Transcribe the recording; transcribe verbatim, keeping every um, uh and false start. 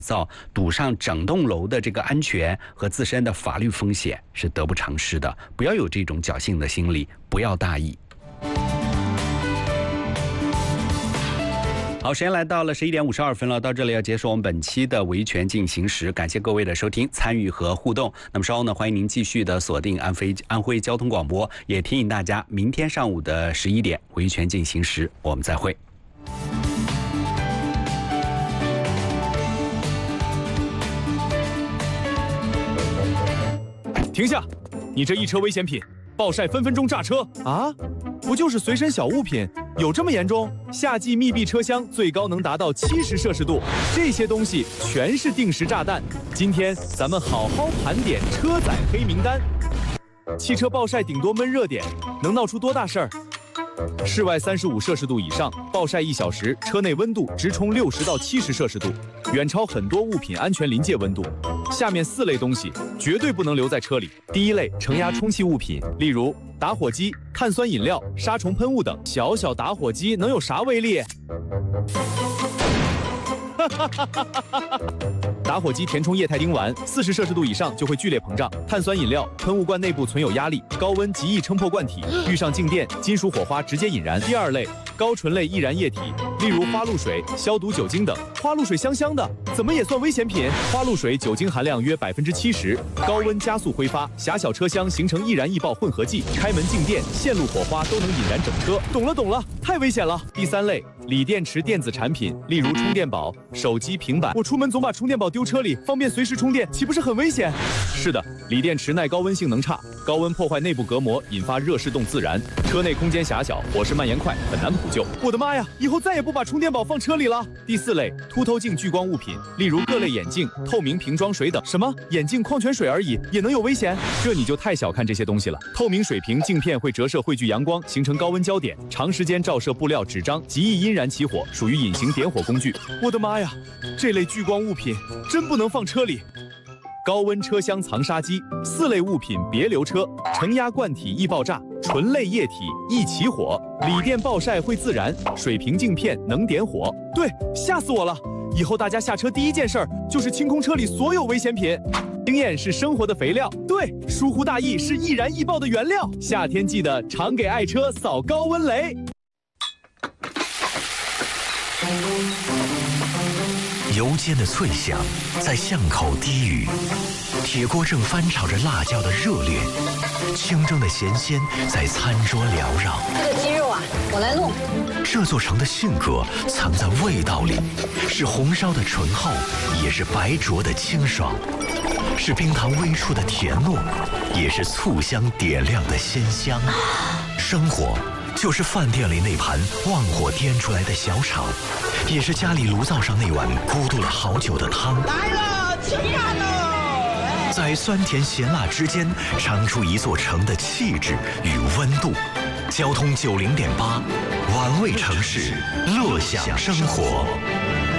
造，赌上整栋楼的这个安全和自身的法律风险是得不偿失的。不要有这种侥幸的心理，不要大意。好，时间来到了十一点五十二分了，到这里要结束我们本期的维权进行时，感谢各位的收听、参与和互动。那么稍后呢，欢迎您继续的锁定安徽安徽交通广播，也提醒大家，明天上午的十一点维权进行时，我们再会。 停下！你这一车危险品，暴晒分分钟炸车啊！不就是随身小物品，有这么严重？夏季密闭车厢最高能达到七十摄氏度，这些东西全是定时炸弹。今天咱们好好盘点车载黑名单。汽车暴晒顶多闷热点，能闹出多大事儿？室外三十五摄氏度以上，暴晒一小时，车内温度直冲六十到七十摄氏度，远超很多物品安全临界温度。下面四类东西绝对不能留在车里。第一类，承压充气物品，例如打火机、碳酸饮料、杀虫喷雾等。小小打火机能有啥威力？打火机填充液态丁烷，四十摄氏度以上就会剧烈膨胀。碳酸饮料喷雾罐内部存有压力，高温极易撑破罐体，遇上静电，金属火花直接引燃。第二类，高醇类易燃液体，例如花露水、消毒酒精等。花露水香香的，怎么也算危险品？花露水酒精含量约百分之七十，高温加速挥发，狭小车厢形成易燃易爆混合剂，开门静电、线路火花都能引燃整车。懂了懂了，太危险了。第三类，锂电池电子产品，例如充电宝、手机、平板。我出门总把充电宝丢车里，方便随时充电，岂不是很危险？是的，锂电池耐高温性能差，高温破坏内部隔膜，引发热释动自燃。车内空间狭小，火势蔓延快，很难补救。我的妈呀，以后再也不把充电宝放车里了。第四类，凸透镜聚光物品，例如各类眼镜、透明瓶装水等。什么？眼镜矿泉水而已，也能有危险？这你就太小看这些东西了。透明水瓶镜片会折射汇聚阳光，形成高温焦点，长时间照射布料、纸张，极易因燃起火，属于隐形点火工具。我的妈呀，这类聚光物品真不能放车里。高温车厢藏杀机，四类物品别留车。承压罐体易爆炸，醇类液体易起火，锂电暴晒会自燃，水平镜片能点火。对，吓死我了！以后大家下车第一件事儿就是清空车里所有危险品。经验是生活的肥料，对，疏忽大意是易燃易爆的原料。夏天记得常给爱车扫高温雷。 油煎的脆响在巷口低语，铁锅正翻炒着辣椒的热烈，清蒸的咸鲜在餐桌缭绕。 这个鸡肉啊，我来弄。 这座城的性格藏在味道里，是红烧的醇厚，也是白灼的清爽，是冰糖微出的甜糯，也是醋香点亮的鲜香。生活就是饭店里那盘旺火颠出来的小炒，也是家里炉灶上那碗咕嘟了好久的汤。 来了，吃饭喽！ 在酸甜咸辣之间，尝出一座城的气质与温度。交通九零点八，玩味城市，乐享生活。